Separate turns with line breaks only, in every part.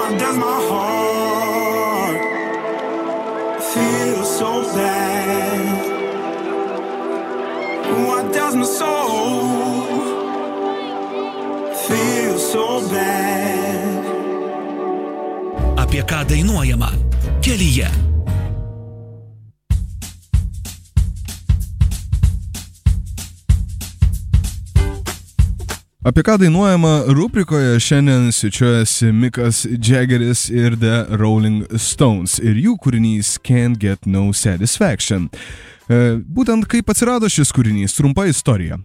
Why does my heart feel so bad? Why does my soul feel so bad?
Apie ką dainuojama kelyje.
Apie ką dainuojama rubrikoje šiandien svečiuojasi Mikas Jaggeris ir The Rolling Stones ir jų kūrinys Can't Get No Satisfaction. Būtent kaip atsirado šis kūrinys, trumpa istorija.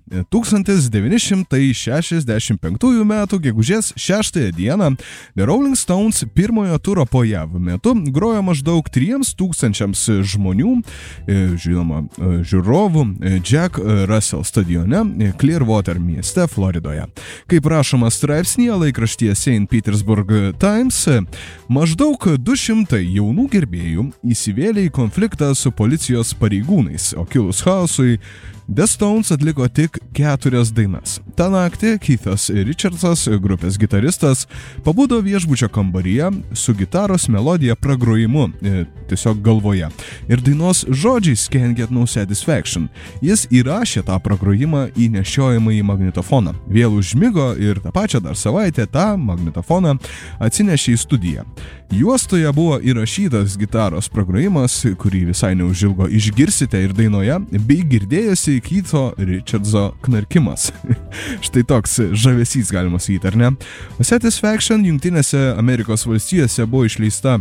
1965 m. gegužės 6 dieną The Rolling Stones pirmojo turo po JAV metu grojo maždaug 3000 žmonių, žinoma, žiūrovų, Jack Russell stadione Clearwater mieste Floridoje. Kaip rašoma straipsnyje laikraštyje St. Petersburg Times, maždaug 200 jaunų gerbėjų įsivėlė į konfliktą su policijos pareigūnais, o kilus chaosui The Stones atliko tik 4 dainas. Ta naktį Keithas Richardsas, grupės gitaristas, pabudo viešbučio kambaryje su gitaros melodija pragrojimu tiesiog galvoje ir dainos žodžiais Can't Get No Satisfaction. Jis įrašė tą pragrojimą į nešiojamą į magnetofoną. Vėl užmigo ir tą pačią dar savaitę tą magnetofoną atsinešė į studiją. Juostoje buvo įrašytas gitaros pragrojimas, kurį visai neužilgo išgirsite ir dainoje, bei girdėjosi Keitho Richardso knarkimas. Štai toks žavesys galima sakyti, ar ne? Satisfaction Jungtinėse Amerikos valstijose buvo išleista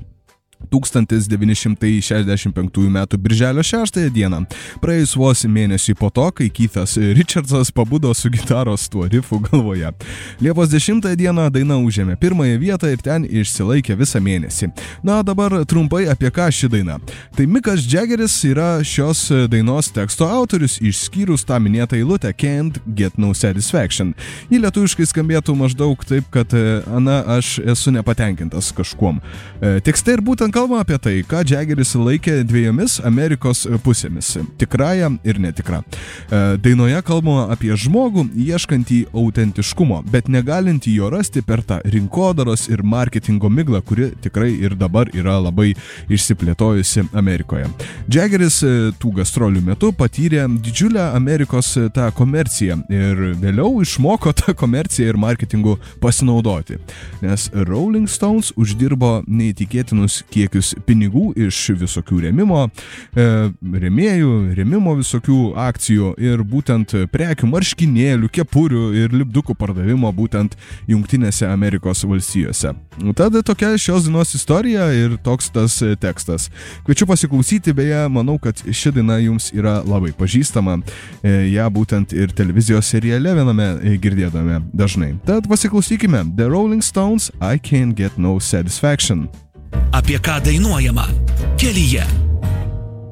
1965 m. birželio 6 dieną, praėjus vos mėnesį po to, kai Keithas Richardsas pabudo su gitaros tuo rifu galvoje. Liepos 10 dieną daina užėmė pirmąją vietą ir ten išsilaikė visą mėnesį. Na, dabar trumpai apie ką ši daina. Tai Mikas Jaggeris yra šios dainos teksto autorius, išskyrus tą minėtą eilutę Can't Get No Satisfaction. Ji lietuviškai skambėtų maždaug taip, kad aš esu nepatenkintas kažkuom. Tekste ir būtent kalba apie tai, ką Jaggeris laikė dviejomis Amerikos pusėmis – tikrąją ir netikrą. Dainoje kalbama apie žmogų ieškantį autentiškumo, bet negalintį jo rasti per tą rinkodaros ir marketingo miglą, kuri tikrai ir dabar yra labai išsiplėtojusi Amerikoje. Jaggeris tų gastrolių metu patyrė didžiulę Amerikos tą komerciją ir vėliau išmoko tą komerciją ir marketingu pasinaudoti, nes Rolling Stones uždirbo neįtikėtinus kiekius pinigų iš visokių rėmimo visokių akcijų ir būtent prekių, marškinėlių, kepurių ir lipdukų pardavimo būtent Jungtinėse Amerikos valstijose. Tada tokia šios dainos istorija ir toks tas tekstas. Kviečiu pasiklausyti, beje, manau, kad ši daina jums yra labai pažįstama. Ja būtent ir televizijos seriale viename girdėdame dažnai. Tad pasiklausykime The Rolling Stones I Can't Get No Satisfaction.
Apie ką dainuojama kelyje.